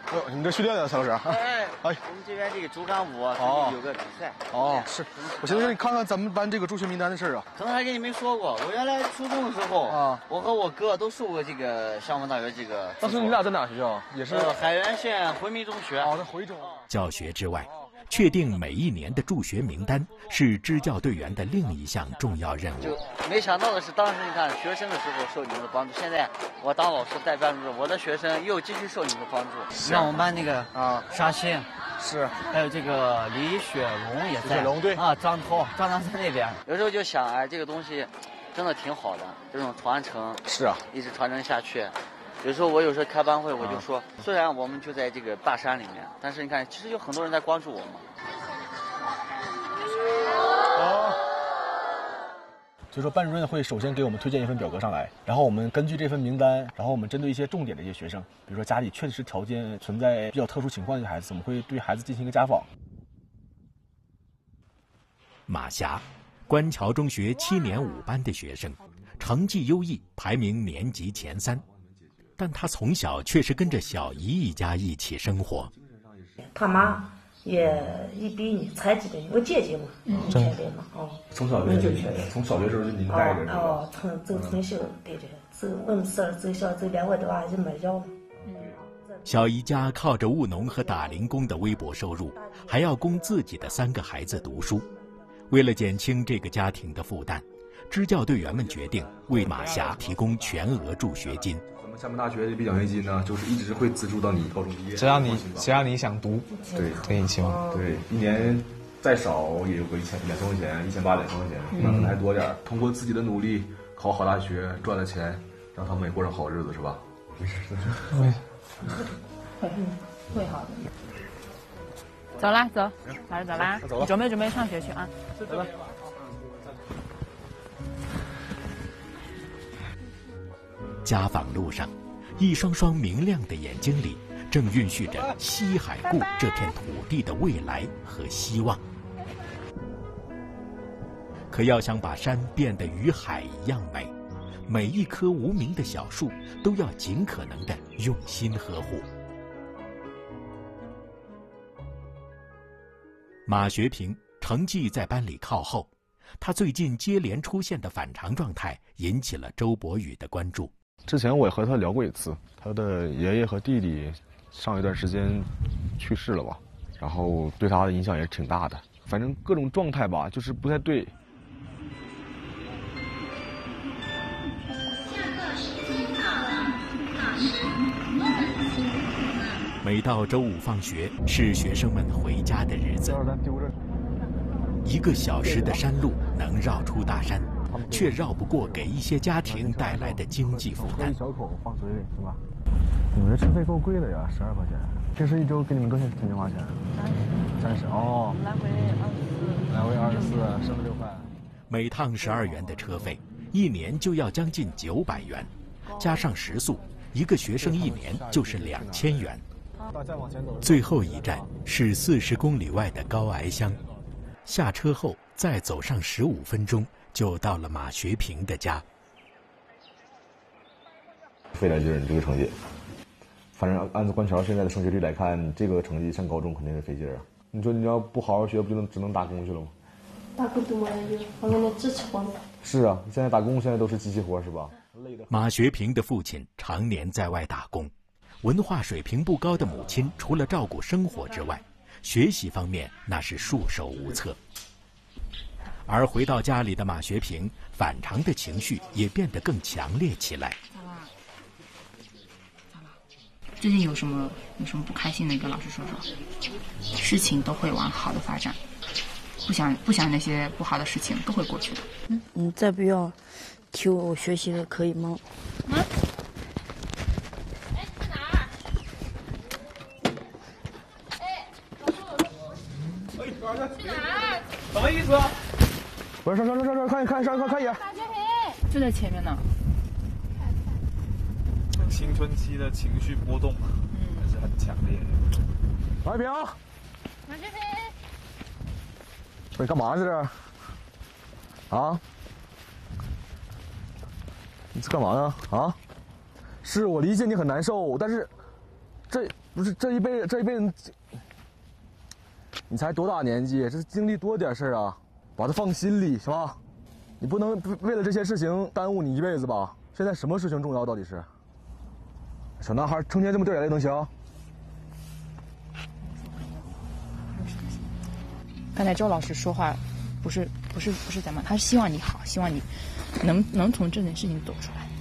哟，你这训练呢，蔡老师？ 哎，我们这边这个竹竿舞啊，有个比赛。 哦，是。我寻思你看看咱们班这个助学名单的事儿啊。 可能还跟你没说过，我原来初中的时候啊，我和我哥都受过这个厦门大学这个。 当时你俩在哪学校？也是海源县回民中学。 哦，在回中。 教学之外，确定每一年的助学名单是支教队员的另一项重要任务。 就没想到的是，当时你看学生的时候受你们的帮助，现在我当老师带班主任，我的学生又继续受你们的帮助。像我们班那个沙欣是，还有这个李雪龙也在。雪龙对啊，张在那边。有时候就想，哎，这个东西真的挺好的，这种传承是啊， 一直传承下去。有时候开班会，我就说，虽然我们就在这个大山里面，但是你看，其实有很多人在关注我们。 所以说，班主任会首先给我们推荐一份表格上来，然后我们根据这份名单，然后我们针对一些重点的一些学生，比如说家里确实条件存在比较特殊情况的孩子，我们会对孩子进行一个家访。 马霞，官桥中学7年5班的学生，成绩优异，排名年级前3，但他从小却是跟着小姨一家一起生活。 他妈也一比你才几个，我姐姐嘛，前边嘛，哦。 从小就从小学时候就你们带着是吧？ 哦，从小带着，走我们走小走2万多还是没要。 小姨家靠着务农和打零工的微薄收入，还要供自己的3个孩子读书。为了减轻这个家庭的负担，支教队员们决定为马霞提供全额助学金。 咱们厦门大学的毕业奖学金呢，就是一直会资助到你高中毕业， 只要你想读， 对， 给你钱。 对，一年再少也有个2千块钱，1800块钱，那可能还多点。通过自己的努力考好大学，赚了钱，让他们也过上好日子，是吧？ 会好的。 走啦，走，老师走啦，你准备上学去啊？ 走吧。 家访路上，一双双明亮的眼睛里，正孕育着西海固这片土地的未来和希望。可要想把山变得与海一样美，每一棵无名的小树都要尽可能的用心呵护。马学平成绩在班里靠后，他最近接连出现的反常状态引起了周博宇的关注。 之前我也和他聊过一次，他的爷爷和弟弟上一段时间去世了吧，然后对他的影响也挺大的。反正各种状态吧，就是不太对。 每到周5放学，是学生们回家的日子。1个小时的山路能绕出大山，却绕不过给一些家庭带来的经济负担。 一小口放嘴里是吧？你们的车费够贵的呀，12块钱。平时1周给你们多少钱花钱？30哦。 来回 24，剩6块。 每趟12元的车费，1年就要将近900元，加上食宿，1个学生1年就是2000元。最后一站是40公里外的高崖乡，下车后再走上15分钟，就到了马学平的家。 费点劲儿，你这个成绩，反正按照官桥现在的升学率来看，这个成绩上高中肯定是费劲儿啊。你说你要不好好学，不就只能打工去了吗？ 打工多了就我们的支持活。是啊，现在打工现在都是机器活是吧？ 马学平的父亲常年在外打工，文化水平不高的母亲除了照顾生活之外，学习方面那是束手无策。而回到家里的马学平，反常的情绪也变得更强烈起来。 最近有什么不开心的，跟老师说说。事情都会往好的发展，不想那些不好的事情都会过去的。 你再不要提我学习了，可以吗？ 哎，在哪儿？哎，老师。去哪儿？ 什么意思？ 我说上，看一眼。 马学平就在前面呢。 青春期的情绪波动还是很强烈的。 马学平， 马学平， 你干嘛呢这？啊？你这干嘛呢？啊？是我理解你很难受，但是这不是这一辈子，你才多大年纪，这经历多点事儿啊，把它放心里是吧？你不能为了这些事情耽误你一辈子吧？现在什么事情重要？到底是？小男孩成天这么掉眼泪能行？ 刚才周老师说话，不是咱们，他是希望你好，希望你能从这件事情走出来。